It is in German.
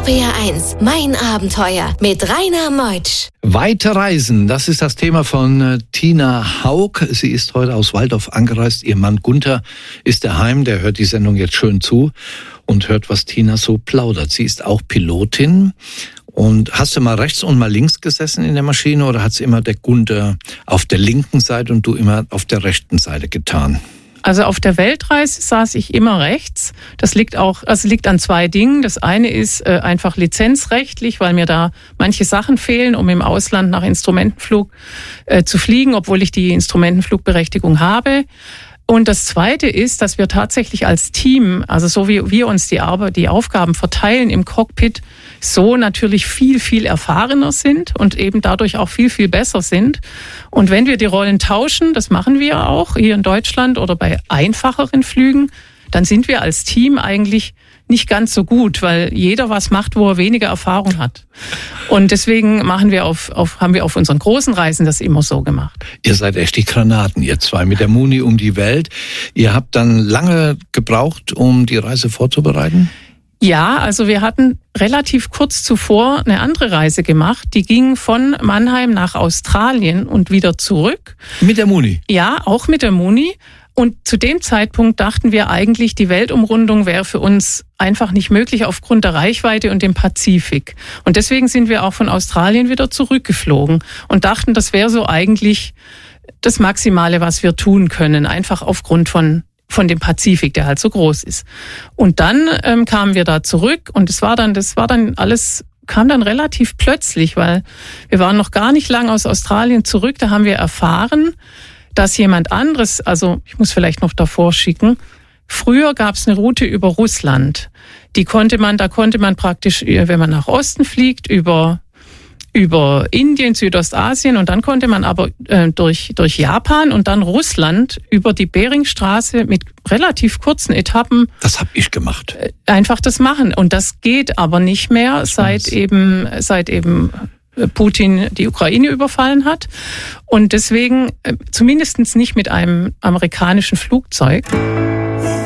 RPR1, mein Abenteuer mit Rainer Meutsch. Weite Reisen, das ist das Thema von Tina Haug. Sie ist heute aus Walldorf angereist. Ihr Mann Gunther ist daheim, der hört die Sendung jetzt schön zu und hört, was Tina so plaudert. Sie ist auch Pilotin. Und hast du mal rechts und mal links gesessen in der Maschine oder hat es immer der Gunther auf der linken Seite und du immer auf der rechten Seite getan? Also auf der Weltreise saß ich immer rechts. Das liegt an zwei Dingen. Das eine ist einfach lizenzrechtlich, weil mir da manche Sachen fehlen, um im Ausland nach Instrumentenflug zu fliegen, obwohl ich die Instrumentenflugberechtigung habe. Und das Zweite ist, dass wir tatsächlich als Team, also so wie wir uns die Aufgaben verteilen im Cockpit, so natürlich viel, viel erfahrener sind und eben dadurch auch viel, viel besser sind. Und wenn wir die Rollen tauschen, das machen wir auch hier in Deutschland oder bei einfacheren Flügen, dann sind wir als Team eigentlich nicht ganz so gut, weil jeder was macht, wo er weniger Erfahrung hat. Und deswegen haben wir auf unseren großen Reisen das immer so gemacht. Ihr seid echt die Granaten, ihr zwei, mit der Muni um die Welt. Ihr habt dann lange gebraucht, um die Reise vorzubereiten? Ja, also wir hatten relativ kurz zuvor eine andere Reise gemacht. Die ging von Mannheim nach Australien und wieder zurück. Mit der Muni? Ja, auch mit der Muni. Und zu dem Zeitpunkt dachten wir eigentlich, die Weltumrundung wäre für uns einfach nicht möglich aufgrund der Reichweite und dem Pazifik. Und deswegen sind wir auch von Australien wieder zurückgeflogen und dachten, das wäre so eigentlich das Maximale, was wir tun können, einfach aufgrund von dem Pazifik, der halt so groß ist. Und dann kamen wir da zurück und kam dann relativ plötzlich, weil wir waren noch gar nicht lang aus Australien zurück. Da haben wir erfahren, dass jemand anderes, also ich muss vielleicht noch davor schicken, früher gab es eine Route über Russland. Da konnte man praktisch, wenn man nach Osten fliegt, über Indien, Südostasien und dann konnte man aber durch Japan und dann Russland über die Beringstraße mit relativ kurzen Etappen. Das habe ich gemacht. Einfach das machen. Und das geht aber nicht mehr, seit eben Putin die Ukraine überfallen hat. Und deswegen zumindest nicht mit einem amerikanischen Flugzeug.